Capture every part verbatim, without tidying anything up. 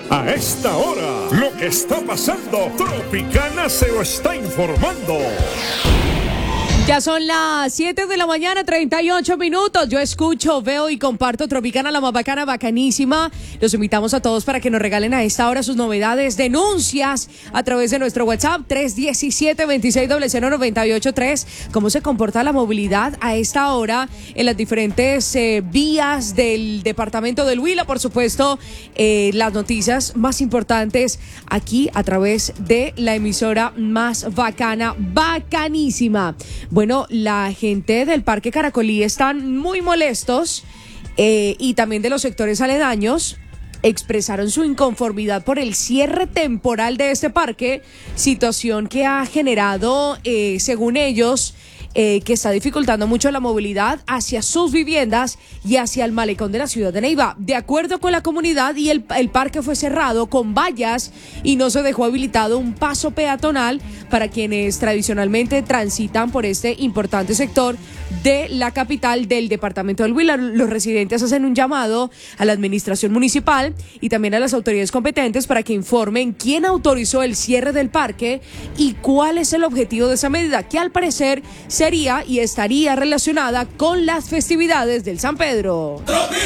A esta hora, lo que está pasando, Tropicana se lo está informando. Ya son las siete de la mañana, treinta y ocho minutos. Yo escucho, veo y comparto Tropicana, la más bacana, bacanísima. Los invitamos a todos para que nos regalen a esta hora sus novedades, denuncias a través de nuestro WhatsApp tres uno siete, dos seis cero cero, nueve ocho tres. ¿Cómo se comporta la movilidad a esta hora en las diferentes eh, vías del departamento del Huila? Por supuesto, eh, las noticias más importantes aquí a través de la emisora más bacana, bacanísima. Bueno, la gente del Parque Caracolí están muy molestos eh, y también de los sectores aledaños expresaron su inconformidad por el cierre temporal de este parque, situación que ha generado, eh, según ellos, Eh, que está dificultando mucho la movilidad hacia sus viviendas y hacia el malecón de la ciudad de Neiva. De acuerdo con la comunidad, y el, el parque fue cerrado con vallas y no se dejó habilitado un paso peatonal para quienes tradicionalmente transitan por este importante sector de la capital del departamento del Huila. Los residentes hacen un llamado a la administración municipal y también a las autoridades competentes para que informen quién autorizó el cierre del parque y cuál es el objetivo de esa medida, que al parecer sería y estaría relacionada con las festividades del San Pedro.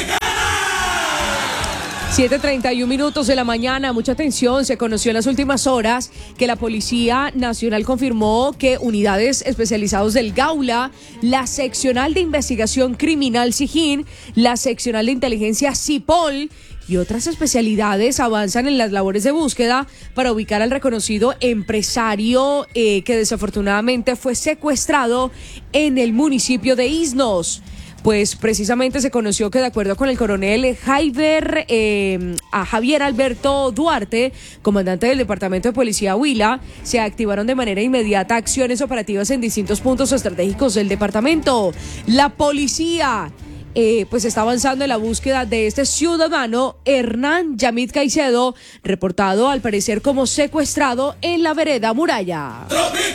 siete treinta y uno minutos de la mañana, mucha atención. Se conoció en las últimas horas que la Policía Nacional confirmó que unidades especializadas del Gaula, la Seccional de Investigación Criminal SIGIN, la Seccional de Inteligencia CIPOL y otras especialidades avanzan en las labores de búsqueda para ubicar al reconocido empresario eh, que desafortunadamente fue secuestrado en el municipio de Isnos. Pues precisamente se conoció que de acuerdo con el coronel Javier, eh, a Javier Alberto Duarte, comandante del Departamento de Policía Huila, se activaron de manera inmediata acciones operativas en distintos puntos estratégicos del departamento. La policía Eh, pues está avanzando en la búsqueda de este ciudadano Hernán Yamid Caicedo, reportado al parecer como secuestrado en la vereda Muralla.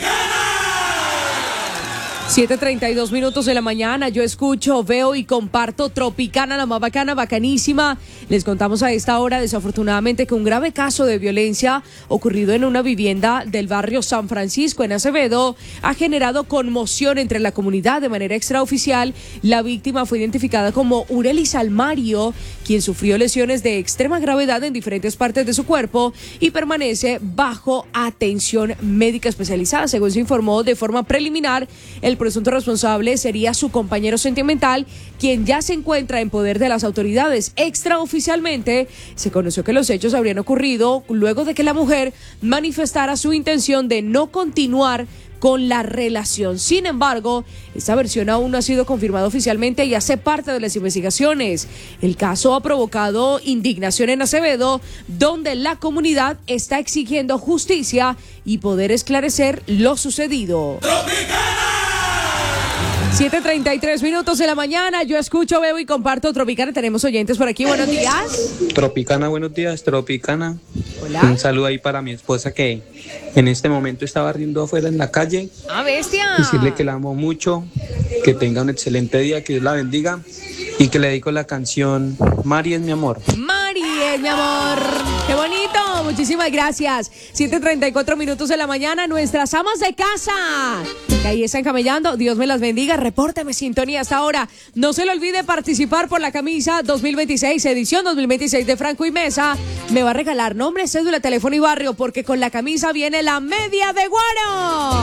siete treinta y dos minutos de la mañana, yo escucho, veo y comparto Tropicana, la más bacana, bacanísima. Les contamos a esta hora, desafortunadamente, que un grave caso de violencia ocurrido en una vivienda del barrio San Francisco en Acevedo ha generado conmoción entre la comunidad. De manera extraoficial, la víctima fue identificada como Urelis Almario, quien sufrió lesiones de extrema gravedad en diferentes partes de su cuerpo y permanece bajo atención médica especializada. Según se informó de forma preliminar, el presunto responsable sería su compañero sentimental, quien ya se encuentra en poder de las autoridades. Extraoficialmente, se conoció que los hechos habrían ocurrido luego de que la mujer manifestara su intención de no continuar con la relación. Sin embargo, esta versión aún no ha sido confirmada oficialmente y hace parte de las investigaciones. El caso ha provocado indignación en Acevedo, donde la comunidad está exigiendo justicia y poder esclarecer lo sucedido. siete treinta y tres minutos de la mañana, yo escucho, veo y comparto Tropicana. Tenemos oyentes por aquí, buenos días. Tropicana, buenos días, Tropicana. Hola. Un saludo ahí para mi esposa que en este momento está barriendo afuera en la calle. ¡Ah, bestia! Decirle que la amo mucho, que tenga un excelente día, que Dios la bendiga y que le dedico la canción Mari es mi amor. Mari es mi amor. ¡Qué bonito! Muchísimas gracias. siete treinta y cuatro minutos de la mañana, nuestras amas de casa que ahí están camellando, Dios me las bendiga. Repórteme sintonía hasta ahora. No se le olvide participar por la camisa dos mil veintiséis, edición dos mil veintiséis de Franco y Mesa. Me va a regalar nombre, cédula, teléfono y barrio, porque con la camisa viene la media de Guaro.